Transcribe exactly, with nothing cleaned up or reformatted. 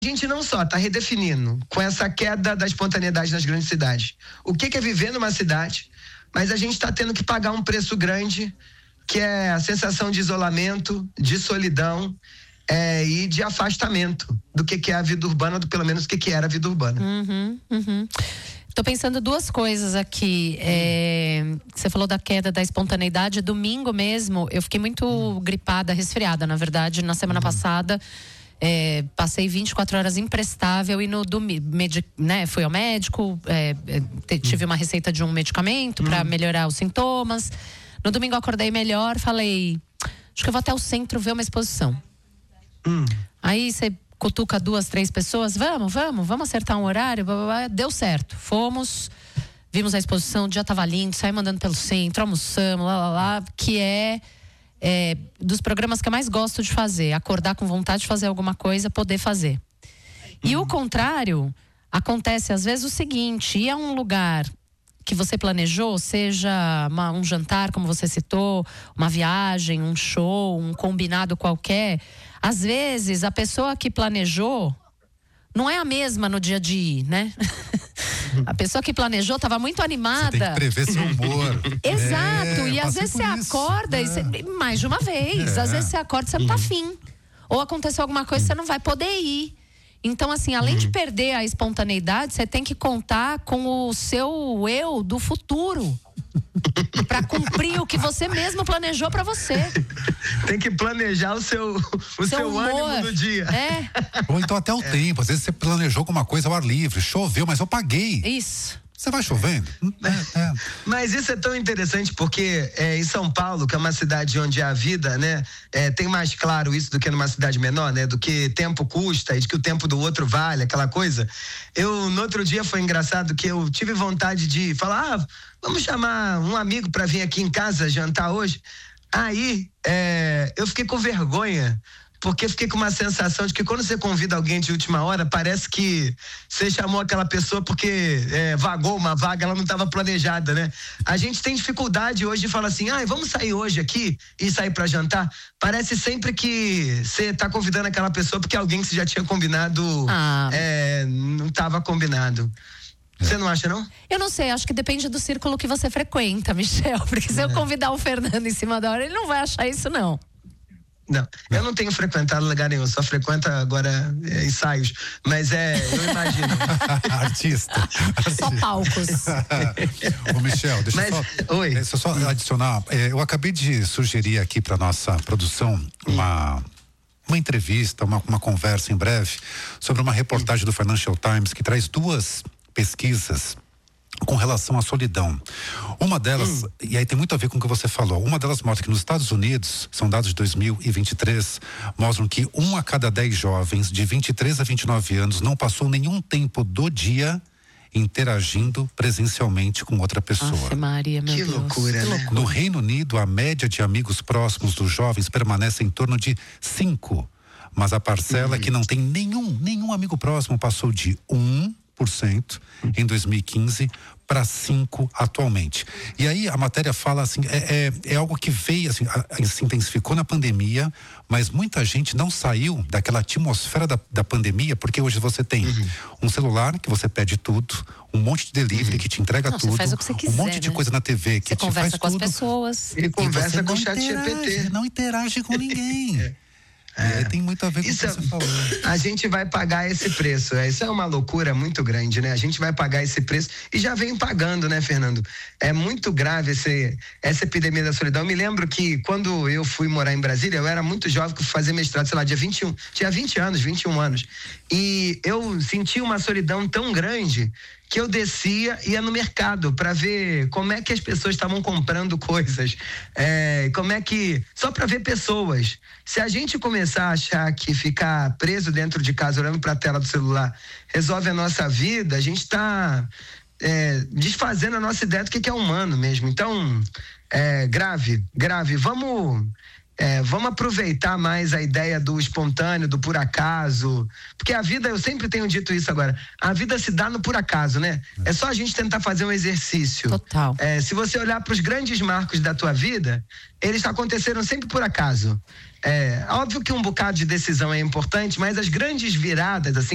A gente não só está redefinindo com essa queda da espontaneidade nas grandes cidades o que, que é viver numa cidade, mas a gente está tendo que pagar um preço grande, que é a sensação de isolamento, de solidão é, e de afastamento do que, que é a vida urbana, do pelo menos o que, que era a vida urbana. Uhum, uhum. Tô pensando duas coisas aqui. É, você falou da queda da espontaneidade. Domingo mesmo, eu fiquei muito uhum. gripada, resfriada, na verdade, na semana uhum. passada. É, passei vinte e quatro horas imprestável e no domingo, né, fui ao médico, é, tive uma receita de um medicamento para melhorar os sintomas. No domingo eu acordei melhor, falei, acho que eu vou até o centro ver uma exposição. Hum. Aí você cutuca duas, três pessoas, vamos, vamos, vamos acertar um horário, blá, blá, blá. Deu certo. Fomos, vimos a exposição, o dia tava lindo, saímos andando pelo centro, almoçamos, lá, lá, lá, que é... É, dos programas que eu mais gosto de fazer, acordar com vontade de fazer alguma coisa, poder fazer. E o contrário acontece às vezes o seguinte: ir a um lugar que você planejou, seja uma, um jantar, como você citou, uma viagem, um show, um combinado qualquer, às vezes a pessoa que planejou não é a mesma no dia de ir, né? A pessoa que planejou estava muito animada. Você tem que prever seu humor. Exato, é, e às vezes você isso. acorda, é. e você, mais de uma vez, é. às vezes você acorda e você não tá afim. Ou aconteceu alguma coisa, você não vai poder ir. Então, assim, além de perder a espontaneidade, você tem que contar com o seu eu do futuro. Pra cumprir o que você mesmo planejou pra você. Tem que planejar o seu, o seu, seu ânimo do dia. É. Ou então até o é. tempo. Às vezes você planejou alguma coisa ao ar livre, choveu, mas eu paguei. Isso. Você vai chovendo? É, é. Mas isso é tão interessante porque é, em São Paulo, que é uma cidade onde a vida, né, é, tem mais claro isso do que numa cidade menor, né, do que tempo custa e de que o tempo do outro vale, aquela coisa. Eu, no outro dia, foi engraçado que eu tive vontade de falar, ah, vamos chamar um amigo para vir aqui em casa jantar hoje. Aí, é, eu fiquei com vergonha, porque fiquei com uma sensação de que quando você convida alguém de última hora, parece que você chamou aquela pessoa porque é, vagou uma vaga, ela não estava planejada, né? A gente tem dificuldade hoje de falar assim, ah, vamos sair hoje aqui e sair para jantar. Parece sempre que você está convidando aquela pessoa porque alguém que você já tinha combinado ah. é, não estava combinado. Você não acha, não? Eu não sei, acho que depende do círculo que você frequenta, Michel. Porque se é. eu convidar o Fernando em cima da hora, ele não vai achar isso, não. Não, eu não tenho frequentado lugar nenhum, só frequenta agora é, ensaios, mas é, eu imagino. Artista. Só palcos. Ô Michel, deixa, mas, eu, só, oi. deixa eu só adicionar, é, eu acabei de sugerir aqui para nossa produção uma, uma entrevista, uma, uma conversa em breve sobre uma reportagem do Financial Times que traz duas pesquisas com relação à solidão. Uma delas, hum. e aí tem muito a ver com o que você falou, uma delas mostra que nos Estados Unidos, são dados de dois mil e vinte e três, mostram que um a cada dez jovens de vinte e três a vinte e nove anos não passou nenhum tempo do dia interagindo presencialmente com outra pessoa. Nossa, Maria, meu que Deus. loucura, né? No Reino Unido, a média de amigos próximos dos jovens permanece em torno de cinco, mas a parcela hum. que não tem nenhum, nenhum amigo próximo passou de um por cento em dois mil e quinze para cinco atualmente. E aí a matéria fala assim, é, é, é algo que veio assim, a, a, se intensificou na pandemia, mas muita gente não saiu daquela atmosfera da, da pandemia, porque hoje você tem uhum. um celular que você pede tudo, um monte de delivery uhum. que te entrega não, tudo, você faz o que você quiser, um monte de né? coisa na T V que você te faz conversa com tudo. as pessoas. Ele conversa com o chat G P T. Não interage com ninguém. é. É, tem muito a ver com o que você falou. A gente vai pagar esse preço. É, isso é uma loucura muito grande, né? A gente vai pagar esse preço e já vem pagando, né, Fernando? É muito grave esse, essa epidemia da solidão. Eu me lembro que quando eu fui morar em Brasília, eu era muito jovem, que fui fazer mestrado, sei lá, dia vinte e um. Tinha vinte anos, vinte e um anos. E eu senti uma solidão tão grande que eu descia e ia no mercado para ver como é que as pessoas estavam comprando coisas, é, como é que, só para ver pessoas. Se a gente começar a achar que ficar preso dentro de casa olhando para a tela do celular resolve a nossa vida, a gente está é, desfazendo a nossa ideia do que é humano mesmo. Então, é, grave, grave. Vamos... É, vamos aproveitar mais a ideia do espontâneo, do por acaso, porque a vida, eu sempre tenho dito isso agora, a vida se dá no por acaso, né? É só a gente tentar fazer um exercício. Total. É, se você olhar para os grandes marcos da tua vida, eles aconteceram sempre por acaso. É óbvio que um bocado de decisão é importante, mas as grandes viradas, assim,